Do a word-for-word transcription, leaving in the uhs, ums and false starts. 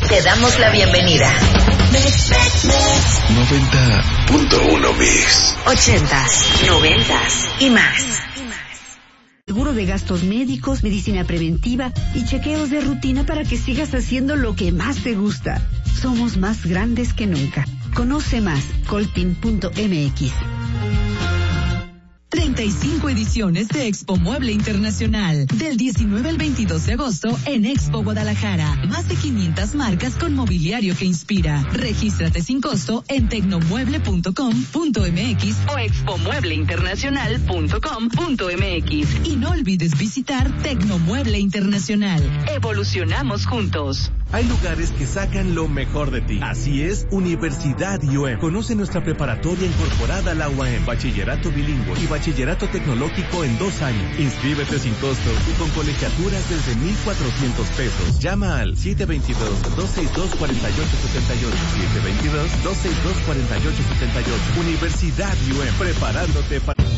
Te damos la bienvenida. noventa punto uno Mix. Ochentas, noventas y más. Seguro de gastos médicos, medicina preventiva y chequeos de rutina para que sigas haciendo lo que más te gusta. Somos más grandes que nunca. Conoce más, colpin punto m x. treinta y cinco ediciones de Expo Mueble Internacional, del diecinueve al veintidós de agosto en Expo Guadalajara. Más de quinientas marcas con mobiliario que inspira. Regístrate sin costo en tecnomueble punto com punto m x o expomuebleinternacional punto com punto m x. Y no olvides visitar Tecnomueble Internacional. Evolucionamos juntos. Hay lugares que sacan lo mejor de ti. Así es, Universidad I U E M. Conoce nuestra preparatoria incorporada a la U A M, bachillerato bilingüe y bachillerato tecnológico en dos años. Inscríbete sin costo y con colegiaturas desde mil cuatrocientos pesos. Llama al siete dos dos, dos seis dos, cuatro ocho siete ocho, siete dos dos, dos seis dos, cuatro ocho siete ocho. Universidad I U E M, preparándote para...